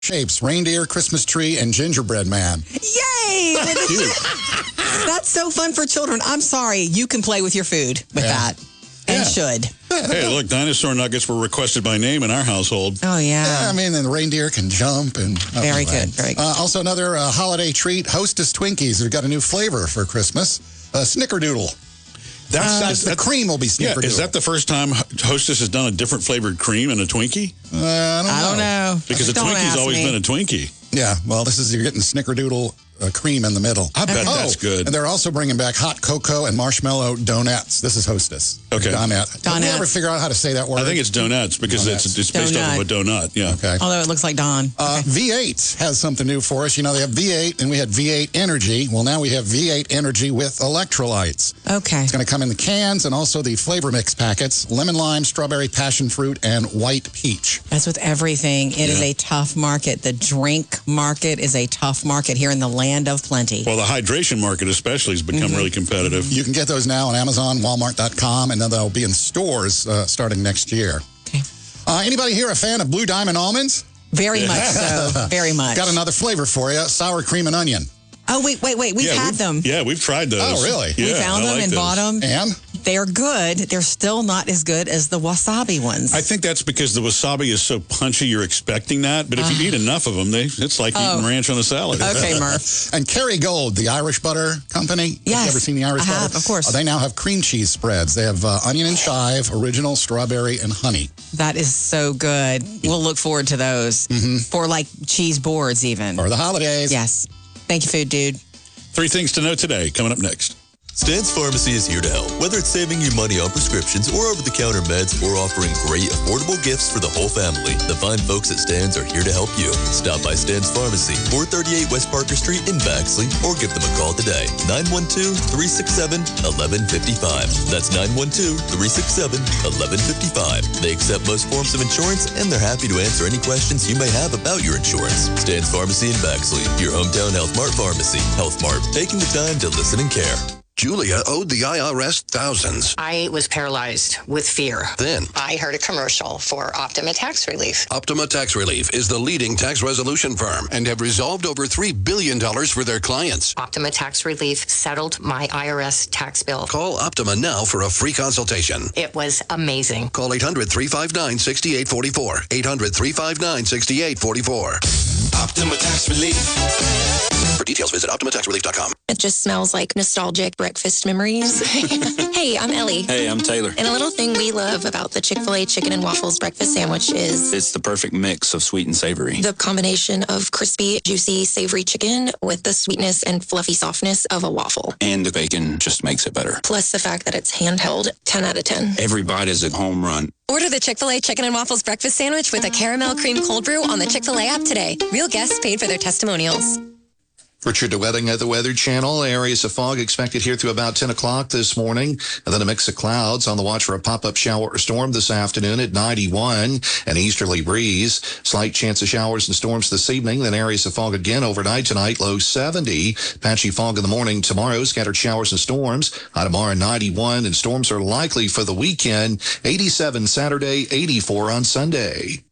shapes, reindeer, Christmas tree, and gingerbread man. Yay! That's so fun for children. I'm sorry. You can play with your food with that. And should. Hey, look, dinosaur nuggets were requested by name in our household. Oh, yeah. I mean, and the reindeer can jump. And Very good. Very good. Also, another holiday treat, Hostess Twinkies. We've got a new flavor for Christmas, Snickerdoodle. The cream will be Snickerdoodle. Yeah, is that the first time Hostess has done a different flavored cream in a Twinkie? I don't know. Because a Twinkie's always been a Twinkie. Yeah, well, you're getting Snickerdoodle cream in the middle. I bet that's good. And they're also bringing back hot cocoa and marshmallow donuts. This is Hostess. Okay. Donut. Did we ever figure out how to say that word? I think it's donuts because it's based off of a donut. Yeah. Okay. Although it looks like Don. V8 has something new for us. You know, they have V8 and we had V8 Energy. Well, now we have V8 Energy with electrolytes. Okay. It's going to come in the cans and also the flavor mix packets, lemon lime, strawberry, passion fruit, and white peach. As with everything, it is a tough market. The drink market is a tough market here in the land of plenty. Well, the hydration market especially has become really competitive. You can get those now on Amazon, Walmart.com, and then they'll be in stores starting next year. Okay. Anybody here a fan of Blue Diamond almonds? Very much so. Very much. Got another flavor for you, sour cream and onion. Oh, wait. We've had them. Yeah, we've tried those. Oh, really? We found them and bought them. And? They're good. They're still not as good as the wasabi ones. I think that's because the wasabi is so punchy, you're expecting that. But if you eat enough of them, it's like eating ranch on a salad. Okay, Murph. And Kerrygold, the Irish butter company. Yes. Have you ever seen the Irish butter? I have, of course. They now have cream cheese spreads. They have onion and chive, original, strawberry, and honey. That is so good. We'll look forward to those for like cheese boards even. For the holidays. Yes. Thank you, Food Dude. 3 things to know today, coming up next. Stan's Pharmacy is here to help, whether it's saving you money on prescriptions or over-the-counter meds or offering great, affordable gifts for the whole family. The fine folks at Stan's are here to help you. Stop by Stan's Pharmacy, 438 West Parker Street in Baxley, or give them a call today, 912-367-1155. That's 912-367-1155. They accept most forms of insurance, and they're happy to answer any questions you may have about your insurance. Stan's Pharmacy in Baxley, your hometown Health Mart pharmacy. Health Mart, taking the time to listen and care. Julia owed the IRS thousands. I was paralyzed with fear. Then I heard a commercial for Optima Tax Relief. Optima Tax Relief is the leading tax resolution firm and have resolved over $3 billion for their clients. Optima Tax Relief settled my IRS tax bill. Call Optima now for a free consultation. It was amazing. Call 800-359-6844. 800-359-6844. Optima Tax Relief. For details, visit OptimaTaxRelief.com. It just smells like nostalgic breakfast memories. Hey, I'm Ellie. Hey, I'm Taylor. And a little thing we love about the Chick-fil-A Chicken and Waffles breakfast sandwich is it's the perfect mix of sweet and savory. The combination of crispy, juicy, savory chicken with the sweetness and fluffy softness of a waffle. And the bacon just makes it better. Plus the fact that it's handheld, 10 out of 10. Every bite is a home run. Order the Chick-fil-A Chicken and Waffles breakfast sandwich with a caramel cream cold brew on the Chick-fil-A app today. Real guests paid for their testimonials. Richard DeWetting at the Weather Channel. Areas of fog expected here through about 10 o'clock this morning. And then a mix of clouds on the watch for a pop-up shower or storm this afternoon at 91. An easterly breeze. Slight chance of showers and storms this evening. Then areas of fog again overnight tonight. Low 70. Patchy fog in the morning tomorrow. Scattered showers and storms. High tomorrow 91. And storms are likely for the weekend. 87 Saturday, 84 on Sunday.